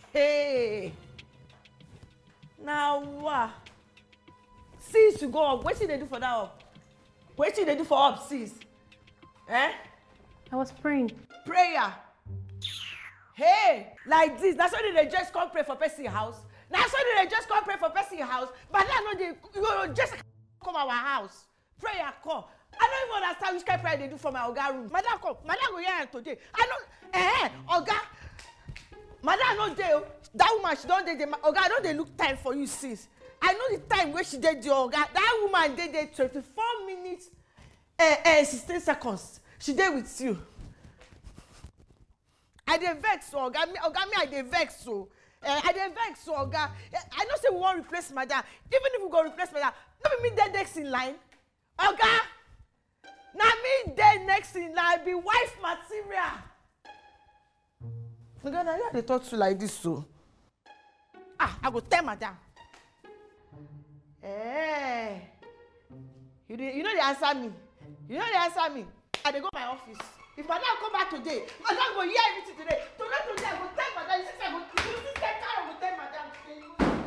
Hey. Now what? Sis, you go up. What did they do for that up? What did they do for up, sis? Eh? I was praying. Prayer. Hey, like this. That's why they just come pray for person house. That's why they just come pray for person house. But now no, they just come our house. Prayer come. I don't even understand which kind of prayer they do for my Oga room. Madam come. Madam go here today. I don't. Oga. Madam no dey. That woman she don't dey. Oga, I don't dey look time for you sis. I know the time where she did the Oga. That woman did there 24 minutes, 16 seconds. She did with you. I dey vex so Oga. Me I dey vex so. I dey vex so Oga. I know say we wan replace Madam. Even if we go replace Madam, no be me dey next in line. Oga. Na me dey next in line be wife material. Oga, na you dey talk to like this so. I go tell Madam. You know they answer me. You know they answer me. I dey go my office. If Madam come back today, Madam go hear everything today.